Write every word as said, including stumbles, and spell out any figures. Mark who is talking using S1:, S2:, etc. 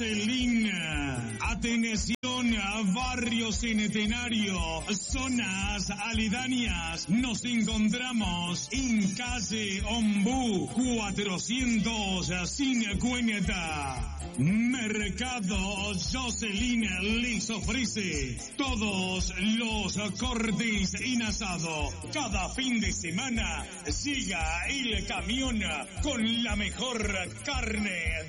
S1: Jocelyn. Atención, Barrio Centenario, zonas aledañas. Nos encontramos en calle Ombú cuatrocientos cincuenta. Mercado Jocelyn les ofrece todos los cortes en asado. Cada fin de semana llega el camión con la mejor carne